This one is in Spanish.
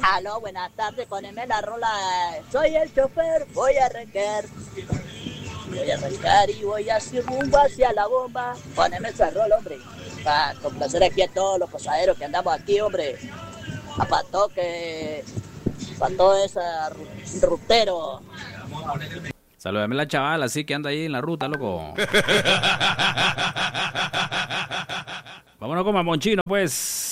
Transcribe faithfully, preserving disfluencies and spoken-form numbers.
Aló, buenas tardes, poneme la rola. Soy el chofer, voy a arrancar. Voy a arrancar y voy hacia rumbo hacia la bomba. Poneme esa rola, hombre. Para complacer aquí a todos los pasajeros que andamos aquí, hombre. A Pato que... Para todo ese rutero. Saludame a la chavala, así que anda ahí en la ruta, loco. Vámonos con Mamonchino, pues.